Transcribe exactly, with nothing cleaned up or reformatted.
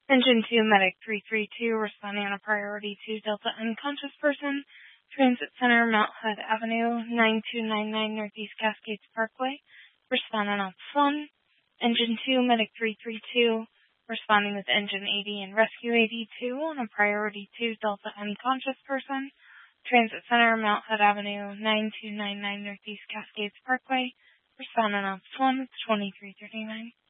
Engine two, Medic three three two, responding on a priority to Delta unconscious person, Transit Center, Mount Hood Avenue, nine two nine nine Northeast Cascades Parkway, responding on one. Engine two, Medic three three two, responding with Engine eighty and Rescue eighty-two on a priority to Delta unconscious person, Transit Center, Mount Hood Avenue, nine two nine nine Northeast Cascades Parkway, responding on one with twenty-three thirty-nine.